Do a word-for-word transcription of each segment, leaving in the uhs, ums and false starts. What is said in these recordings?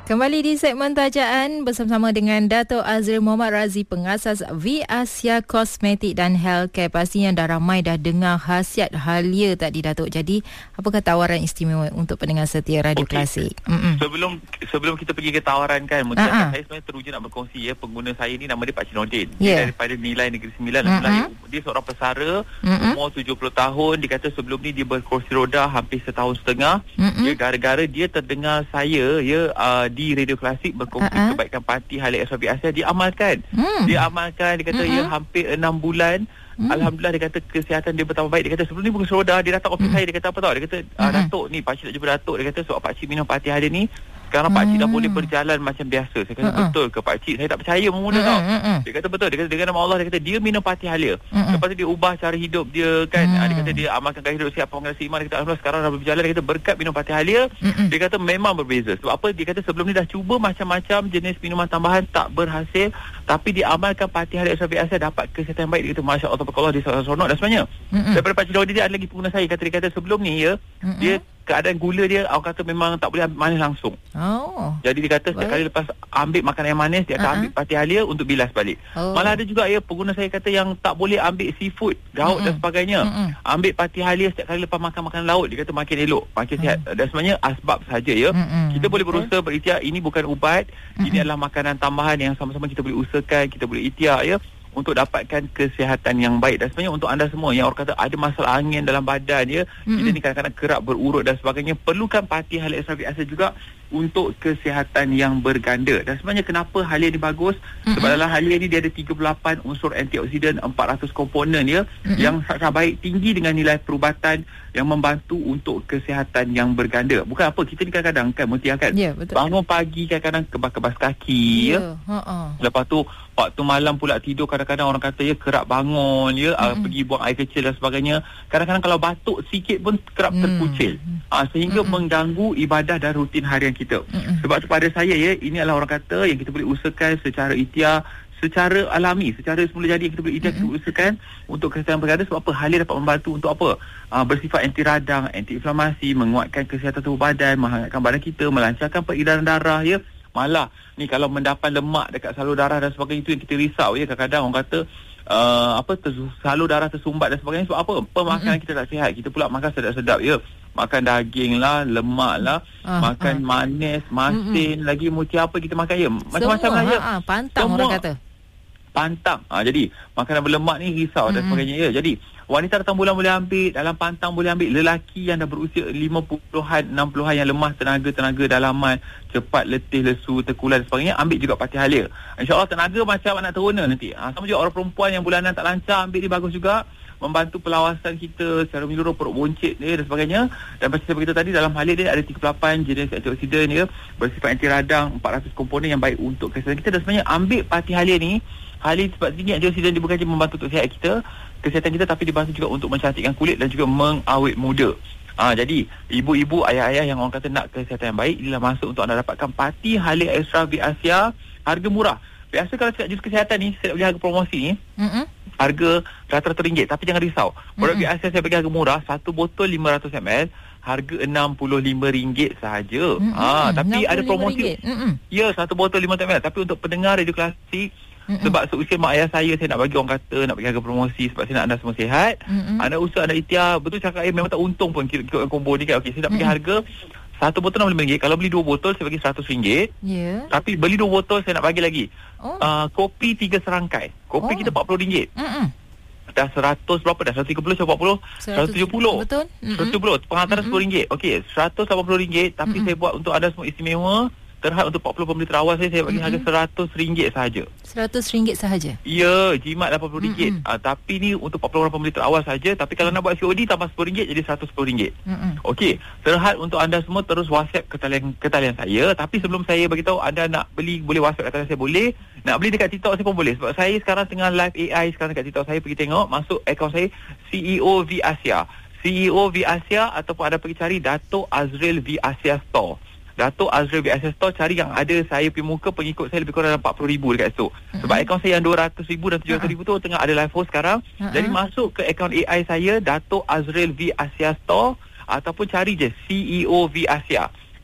Kembali di segmen Tajaan bersama-sama dengan Dato' Azril Muhammad Razi, pengasas V Asia Kosmetik dan Healthcare. Pastinya dah ramai dah dengar khasiat halia tadi, Dato'. Jadi, apakah tawaran istimewa untuk pendengar setia Radio okay. Klasik? Mm-mm. Sebelum sebelum kita pergi ke tawaran kan, mungkin uh-huh. saya sebenarnya teruja nak berkongsi ya, pengguna saya ni nama dia Pak Cinodin. Yeah. Dia daripada Nilai Negeri Sembilan. Uh-huh. Dia seorang pesara, uh-huh. umur tujuh puluh tahun. Dia kata sebelum ni dia berkursi roda hampir setahun setengah. Uh-huh. Ya, gara-gara dia terdengar saya ya uh, di Radio Klasik berkongsi uh-huh. kebaikan parti Halia Extra V Asia, dia amalkan. Hmm. Dia amalkan, dia kata uh-huh. ya hampir enam bulan. Hmm. Alhamdulillah, dia kata kesihatan dia bertambah baik. Dia kata sebelum ni berkursi roda, dia datang ofis hmm. saya, dia kata apa tau? Dia kata, ah, Datuk ni, Pakcik nak jumpa Datuk. Dia kata sebab Pakcik minum parti Halia ni, sekarang hmm. Pakcik dah boleh berjalan macam biasa. Saya kata, uh-huh. betul ke Pakcik? Saya tak percaya mula uh-huh. tau. Uh-huh. Dia kata betul. Dia kata dengan nama Allah, dia kata dia minum parti Halia. Uh-huh. Lepas tu dia ubah cara hidup dia kan. Uh-huh. Dia kata dia amalkan gaya hidup sihat, pengalaman seiman. Dia kata alhamdulillah sekarang dah berjalan. Dia kata berkat minum parti Halia. Uh-huh. Dia kata memang berbeza. Sebab apa? Dia kata sebelum ni dah cuba macam-macam jenis minuman tambahan, tak berhasil. Tapi dia amalkan parti Halia Extra V Asia, dapat kesihatan baik. Dia kata Masya Allah, Allah, dia seronok dah sebenarnya. Uh-huh. Daripada Pakcik Daudi, dia ada lagi pengguna saya. Kata dia kata sebelum ni ya, uh-huh. dia keadaan gula dia, orang kata memang tak boleh ambil manis langsung. Oh. Jadi dia kata setiap kali lepas ambil makanan yang manis, dia akan uh-huh. ambil parti Halia untuk bilas balik. Oh. Malah ada juga ya pengguna saya kata yang tak boleh ambil seafood, gaut uh-huh. dan sebagainya. Uh-huh. Ambil parti Halia setiap kali lepas makan makanan laut, dia kata makin elok, makin uh-huh. sihat. Dan sebenarnya asbab saja ya. Uh-huh. Kita boleh berusaha berikhtiar, ini bukan ubat. Uh-huh. Ini adalah makanan tambahan yang sama-sama kita boleh usahakan, kita boleh ikhtiar ya, untuk dapatkan kesihatan yang baik. Dan sebenarnya untuk anda semua yang orang kata ada masalah angin dalam badan ya, mm-hmm. kita ni kadang-kadang kerap berurut dan sebagainya, perlukan parti Halia Extra V Asia juga untuk kesihatan yang berganda. Dan sebenarnya kenapa Halia ni bagus? Mm-hmm. Sebab dalam Halia ni dia ada tiga puluh lapan unsur antioksidan, empat ratus komponen ya, mm-hmm. yang sangat baik, tinggi dengan nilai perubatan yang membantu untuk kesihatan yang berganda. Bukan apa, kita ni kadang-kadang kan Mutia kan, yeah, bangun pagi kadang-kadang kebas-kebas kaki yeah. ya. Uh-uh. Lepas tu waktu malam pula tidur, kadang-kadang orang kata ya kerap bangun ya, mm-hmm. uh, pergi buang air kecil dan sebagainya. Kadang-kadang kalau batuk sikit pun kerap mm. terkucil. Uh, sehingga mm-hmm. mengganggu ibadah dan rutin harian kita. Mm-hmm. Sebab tu pada saya ya, ini adalah orang kata yang kita boleh usahakan secara ikhtiar, secara alami, secara semula jadi kita boleh mm-hmm. kita usahakan untuk kesihatan berganda. Sebab apa? Halia dapat membantu untuk apa? Uh, bersifat anti radang, anti inflamasi, menguatkan kesihatan tubuh badan, menghangatkan badan kita, melancarkan peredaran darah ya. Malah ni kalau mendapat lemak dekat salur darah dan sebagainya, itu yang kita risau ya. Kadang-kadang orang kata uh, apa tersu- salur darah tersumbat dan sebagainya. Sebab apa? Pemakanan mm-hmm. kita tak sihat. Kita pula makan sedap-sedap ya. Makan daging lah, lemak lah, uh, makan uh. manis, masin, mm-hmm. lagi Mutia apa kita makan ya. Macam-macam lah ya. Ha, pantang semua orang kata. Pantang. Ha, jadi makanan berlemak ni risau mm-hmm. dan sebagainya ya. Jadi wanita datang bulan boleh ambil, dalam pantang boleh ambil. Lelaki yang dah berusia lima puluhan, enam puluhan yang lemah tenaga-tenaga dalaman, cepat letih, lesu, terkulai dan sebagainya, ambil juga parti Halia. InsyaAllah tenaga macam anak teruna nanti. Ha, sama juga orang perempuan yang bulanan tak lancar, ambil ni bagus juga. Membantu pelawasan kita secara menyeluruh, perut boncit ya, dan sebagainya. Dan macam saya beritahu tadi, dalam Halia dia ada tiga puluh lapan jenis antioksidan ya, bersifat anti radang, empat ratus komponen yang baik untuk kesihatan kita. Dan sebenarnya ambil parti Halia ni, Halia sebab tinggi antioksidan, dia bukan saja membantu untuk sihat kita, kesihatan kita, tapi dibantu juga untuk mencantikkan kulit dan juga mengawet muda. Ah, jadi ibu-ibu, ayah-ayah yang orang kata nak kesihatan yang baik, inilah masuk untuk anda dapatkan parti Halia Extra V Asia, harga murah. Biasa kalau cakap jus kesihatan ni, saya nak beli harga promosi ni, mm-hmm. harga rata-rata ringgit. Tapi jangan risau, produk mm-hmm. V Asia saya bagi harga murah, satu botol lima ratus mililiter harga enam puluh lima ringgit sahaja. Mm-hmm. Ah, tapi ada promosi. Mm-hmm. Ya, satu botol lima ratus mililiter. Tapi untuk pendengar Radio Klasik, mm-hmm. sebab seusia mak ayah saya, saya nak bagi orang kata, nak bagi harga promosi sebab saya nak anda semua sihat. Mm-hmm. Anda usaha, anda ikhtiar. Betul cakap, eh, memang tak untung pun ikut combo ni kan. Okey, saya nak bagi mm-hmm. harga satu botol enam puluh lima ringgit. Kalau beli dua botol, saya bagi seratus ringgit. Yeah. Tapi beli dua botol, saya nak bagi lagi. Oh. Uh, kopi tiga serangkai. Kopi oh. kita empat puluh ringgit. Mm-mm. Dah seratus berapa dah? seratus tiga puluh, seratus empat puluh, seratus tujuh puluh. Betul. seratus tujuh puluh. Pengantaran sepuluh ringgit. Okey, seratus lapan puluh ringgit. Tapi mm-mm. saya buat untuk anda semua istimewa. Terhad untuk empat puluh pembeli terawal saya, saya bagi mm-hmm. harga seratus ringgit sahaja. seratus ringgit sahaja? Ya, jimat lapan puluh ringgit. Mm-hmm. Uh, tapi ni untuk empat puluh orang pembeli terawal sahaja. Tapi kalau nak buat C O D tambah sepuluh ringgit jadi seratus sepuluh ringgit. Mm-hmm. Okey, terhad untuk anda semua terus WhatsApp ke talian, ke talian saya. Tapi sebelum saya beritahu anda nak beli, boleh WhatsApp ke talian saya boleh. Nak beli dekat TikTok saya pun boleh. Sebab saya sekarang tengah live A I sekarang dekat TikTok saya. Pergi tengok, masuk akaun saya C E O V Asia. C E O V Asia, ataupun anda pergi cari Dato' Azril V Asia Store. Dato' Azril V Asia Store, cari yang ada saya punya muka, pengikut saya lebih kurang dalam empat puluh ribu dekat situ. Mm-hmm. Sebab akaun saya yang dua ratus ribu dan tujuh ratus ribu tu tengah ada live host sekarang. Mm-hmm. Jadi masuk ke akaun A I saya, Dato' Azril V Asia Store, ataupun cari je C E O V Asia. C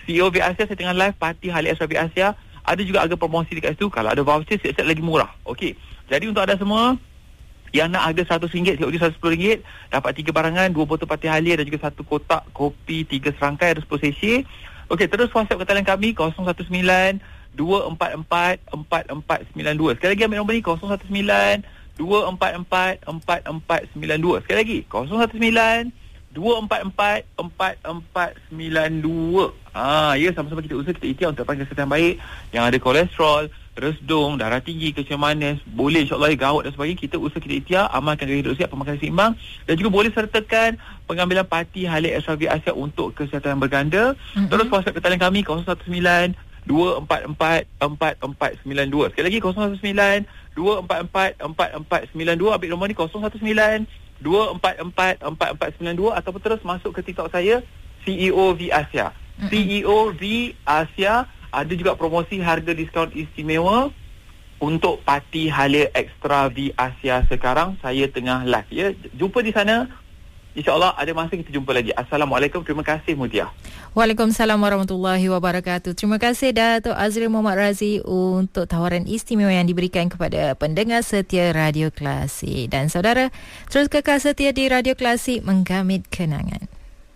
C E O V Asia saya tengah live parti Hari Asrafi Asia. Ada juga harga promosi dekat situ. Kalau ada voucher siap-siap lagi murah. Okey. Jadi untuk anda semua yang nak harga seratus ringgit, C O D seratus sepuluh ringgit, dapat tiga barangan, dua botol parti Halia dan juga satu kotak kopi tiga serangkai, ada sepuluh sesi. Okey, terus WhatsApp ke talian kami kosong satu sembilan dua empat empat empat empat sembilan dua. Sekali lagi ambil nombor ni kosong satu sembilan dua empat empat empat empat sembilan dua. Sekali lagi kosong satu sembilan dua empat empat empat empat sembilan dua. Ah, ya, sama-sama kita usaha, kita ikhtiar untuk dapatkan kesihatan baik. Yang ada kolesterol, resdung, darah tinggi, kecemasan manis, boleh insyaAllah gout dan sebagainya, kita usaha, kita ikhtiar amalkan gaya hidup sihat, pemakanan seimbang, dan juga boleh sertakan pengambilan parti Halik Asrafi Asia untuk kesihatan yang berganda. Mm-hmm. Terus WhatsApp ke talian kami kosong satu sembilan dua empat empat empat empat sembilan dua. Sekali lagi kosong satu sembilan dua empat empat empat empat sembilan dua. Ambil nombor ni kosong satu sembilan dua empat empat empat empat sembilan dua, ataupun terus masuk ke TikTok saya C E O V Asia. Mm-hmm. C E O V Asia. Ada juga promosi harga diskaun istimewa untuk parti Halia Extra V Asia sekarang. Saya tengah live, ya. Jumpa di sana. InsyaAllah ada masa kita jumpa lagi. Assalamualaikum. Terima kasih, Mutia. Waalaikumsalam warahmatullahi wabarakatuh. Terima kasih Dato' Azril Muhammad Razi untuk tawaran istimewa yang diberikan kepada pendengar setia Radio Klasik. Dan saudara, terus kekal setia di Radio Klasik, menggamit kenangan.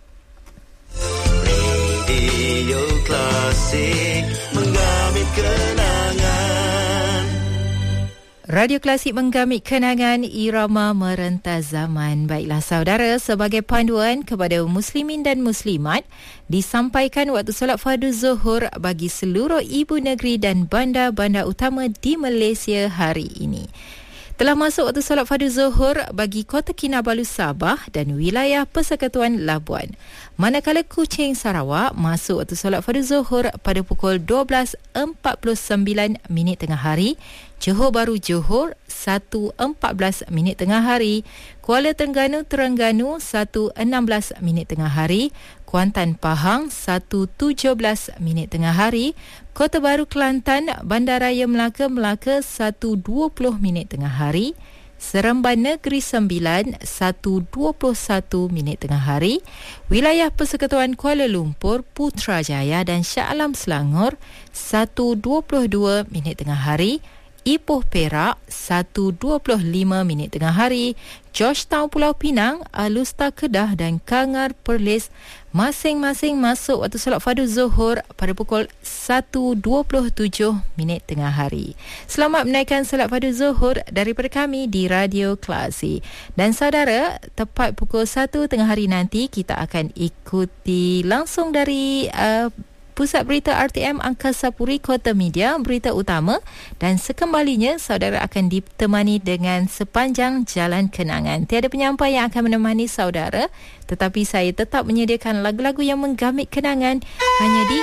Radio Klasik, menggamit kenangan. Radio Klasik menggamit kenangan irama merentas zaman. Baiklah saudara, sebagai panduan kepada muslimin dan muslimat, disampaikan waktu solat fardu zuhur bagi seluruh ibu negeri dan bandar-bandar utama di Malaysia hari ini. Telah masuk waktu solat fardu zuhur bagi Kota Kinabalu Sabah dan wilayah Persekutuan Labuan. Manakala Kuching Sarawak masuk waktu solat fardu zuhur pada pukul dua belas empat puluh sembilan minit tengah hari, Johor Bahru Johor satu empat belas minit tengah hari, Kuala Terengganu Terengganu satu enam belas minit tengah hari, Kuantan Pahang satu tujuh belas minit tengah hari, Kota Baru Kelantan Bandaraya Melaka Melaka satu dua puluh minit tengah hari, Seremban Negeri Sembilan satu dua puluh satu minit tengah hari, wilayah Persekutuan Kuala Lumpur, Putrajaya dan Shah Alam Selangor satu dua puluh dua minit tengah hari, Ipoh Perak satu dua puluh lima minit tengah hari, Georgetown Pulau Pinang, Alusta Kedah dan Kangar Perlis masing-masing masuk waktu solat fardu zuhur pada pukul satu dua puluh tujuh minit tengah hari. Selamat menaikkan solat fardu zuhur daripada kami di Radio Klasik. Dan saudara, tepat pukul satu tengah hari nanti kita akan ikuti langsung dari uh, Pusat Berita R T M Angkasa Puri Kota Media, berita utama, dan sekembalinya saudara akan ditemani dengan sepanjang jalan kenangan. Tiada penyampai yang akan menemani saudara, tetapi saya tetap menyediakan lagu-lagu yang menggamit kenangan hanya di